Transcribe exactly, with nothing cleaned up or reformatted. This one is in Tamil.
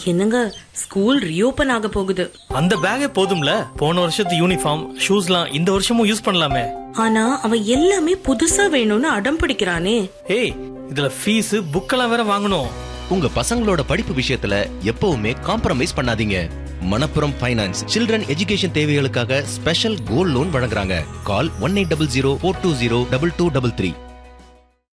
என்னங்க, ஸ்கூல் ரீஓபன் ஆக போகுது. அந்த பேக்கே போதும்ல, போன வருஷத்து யூனிஃபார்ம் ஷூஸ்லாம் இந்த வருஷமும் யூஸ் பண்ணலாமே. ஆனா அவன் எல்லாமே புதுசா வேணும்னு அடம் பிடிக்கிறானே. ஏய், இதுல ஃபீஸ் புக்கெல்லாம் வேற வாங்கணும். உங்க பசங்களோட படிப்பு விஷயத்துல எப்பவுமே காம்ப்ரமைஸ் பண்ணாதீங்க. மணப்புரம் ஃபைனான்ஸ் சில்ட்ரன் எஜுகேஷன் தேவைகளுக்காக ஸ்பெஷல் கோல்ட் லோன் வழங்குறாங்க. கால் one eight double zero four two zero double two double three.